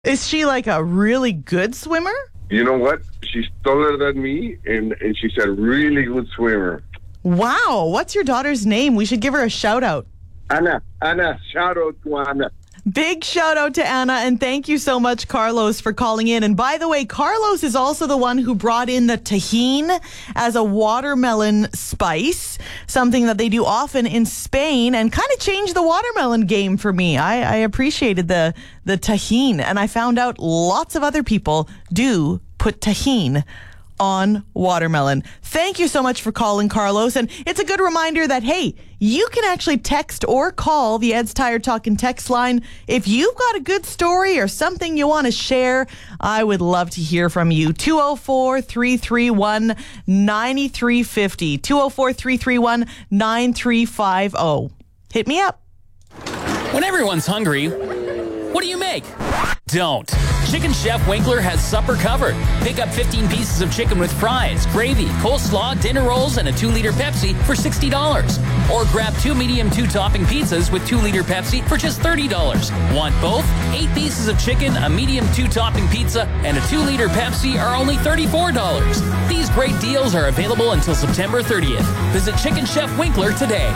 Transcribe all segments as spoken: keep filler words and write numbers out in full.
Is she like a really good swimmer? You know what? She's taller than me, and, and she's a really good swimmer. Wow. What's your daughter's name? We should give her a shout out. Anna, Anna, shout out to Anna. Big shout out to Anna, and thank you so much, Carlos, for calling in. And by the way, Carlos is also the one who brought in the tajin as a watermelon spice, something that they do often in Spain, and kind of changed the watermelon game for me. I, I appreciated the, the tajin, and I found out lots of other people do put tajin on watermelon. Thank you so much for calling, Carlos. And it's a good reminder that, hey, you can actually text or call the Ed's Tire Talkin' text line. If you've got a good story or something you want to share, I would love to hear from you. two oh four, three three one, nine three five oh. two oh four, three three one, nine three five oh. Hit me up. When everyone's hungry, what do you make? Don't. Chicken Chef Winkler has supper covered. Pick up fifteen pieces of chicken with fries, gravy, coleslaw, dinner rolls, and a two liter Pepsi for sixty dollars. Or grab two medium two-topping pizzas with two liter Pepsi for just thirty dollars. Want both? Eight pieces of chicken, a medium two-topping pizza, and a two liter Pepsi are only thirty-four dollars. These great deals are available until September thirtieth. Visit Chicken Chef Winkler today.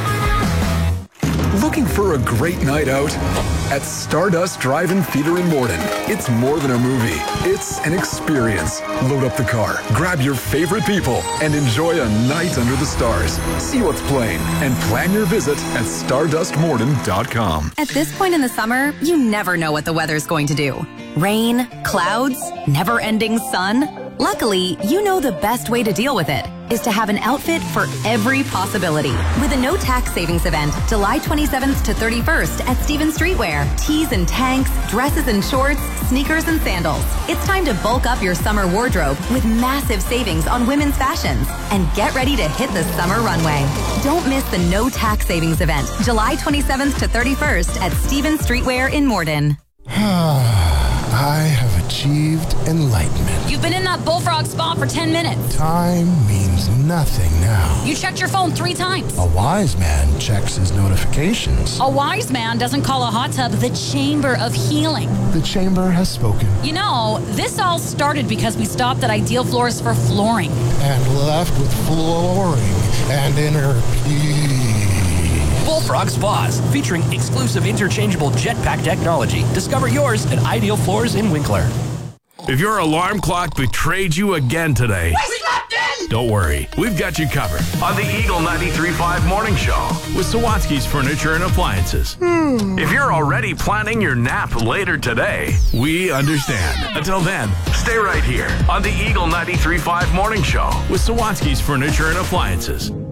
Looking for a great night out? At Stardust Drive-In Theater in Morden, it's more than a movie. It's an experience. Load up the car, grab your favorite people, and enjoy a night under the stars. See what's playing and plan your visit at stardust morden dot com. At this point in the summer, you never know what the weather's going to do. Rain, clouds, never-ending sun. Luckily, you know the best way to deal with it is to have an outfit for every possibility. With a no-tax savings event, July twenty-seventh to thirty-first at Stevens Streetwear. Tees and tanks, dresses and shorts, sneakers and sandals. It's time to bulk up your summer wardrobe with massive savings on women's fashions. And get ready to hit the summer runway. Don't miss the no-tax savings event, July twenty-seventh to thirty-first at Stevens Streetwear in Morden. I have achieved enlightenment. You've been in that bullfrog spa for ten minutes. Time means nothing now. You checked your phone three times. A wise man checks his notifications. A wise man doesn't call a hot tub the chamber of healing. The chamber has spoken. You know, this all started because we stopped at Ideal Floors for flooring. And left with flooring and inner peace. Bullfrog Spas, featuring exclusive interchangeable jetpack technology. Discover yours at Ideal Floors in Winkler. If your alarm clock betrayed you again today, don't worry, we've got you covered on the Eagle ninety-three point five Morning Show with Sawatsky's Furniture and Appliances. Hmm. If you're already planning your nap later today, we understand. Until then, stay right here on the Eagle ninety-three point five Morning Show with Sawatsky's Furniture and Appliances.